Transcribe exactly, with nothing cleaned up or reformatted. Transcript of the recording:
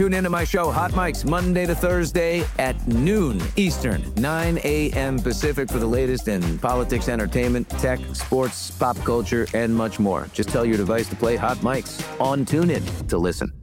tune into my show, Hot Mics, Monday to Thursday at noon Eastern, nine a.m. Pacific for the latest in politics, entertainment, tech, sports, pop culture, and much more. Just tell your device to play Hot Mics on TuneIn to listen.